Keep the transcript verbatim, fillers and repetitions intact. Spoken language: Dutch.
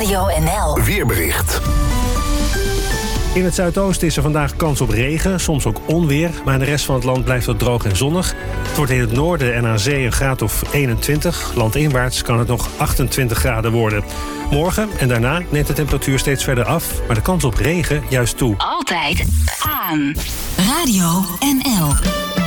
Radio N L Weerbericht. In het zuidoosten is er vandaag kans op regen, soms ook onweer. Maar in de rest van het land blijft het droog en zonnig. Het wordt in het noorden en aan zee een graad of eenentwintig. Landinwaarts kan het nog achtentwintig graden worden. Morgen en daarna neemt de temperatuur steeds verder af. Maar de kans op regen juist toe. Altijd aan Radio N L.